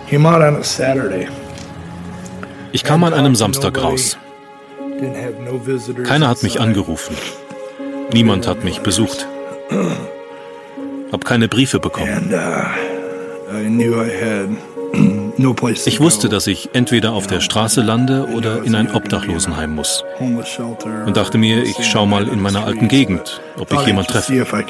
Ich kam an einem Samstag raus. Keiner hat mich angerufen. Niemand hat mich besucht. Hab keine Briefe bekommen. Ich wusste, dass ich entweder auf der Straße lande oder in ein Obdachlosenheim muss. Und dachte mir, ich schau mal in meiner alten Gegend, ob ich jemand treffe.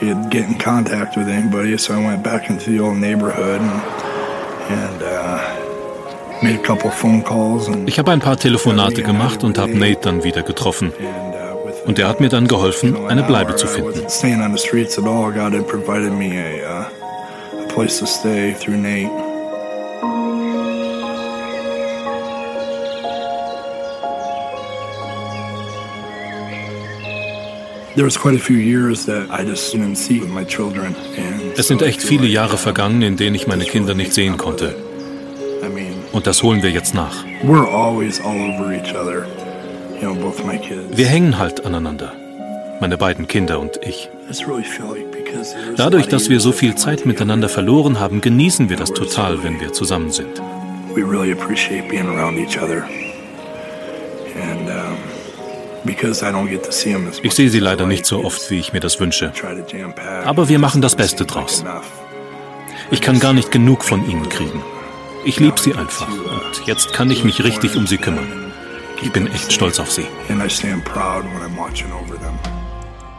Ich habe ein paar Telefonate gemacht und habe Nate dann wieder getroffen. Und er hat mir dann geholfen, eine Bleibe zu finden. Es sind echt viele Jahre vergangen, in denen ich meine Kinder nicht sehen konnte. Und das holen wir jetzt nach. Wir hängen halt aneinander, meine beiden Kinder und ich. Dadurch, dass wir so viel Zeit miteinander verloren haben, genießen wir das total, wenn wir zusammen sind. Ich sehe sie leider nicht so oft, wie ich mir das wünsche. Aber wir machen das Beste draus. Ich kann gar nicht genug von ihnen kriegen. Ich liebe sie einfach und jetzt kann ich mich richtig um sie kümmern. Ich bin echt stolz auf sie. And I stand proud when I'm watching over them.